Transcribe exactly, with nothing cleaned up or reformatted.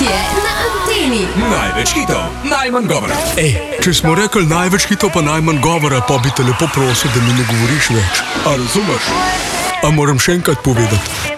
Partije na Anteni. Največ hitov, najmanj govora. Ej, če smo rekli največ hitov pa najmanj govora, pa bi te lepo prosil, da mi ne govoriš več. A razumeš? A moram še enkrat povedati?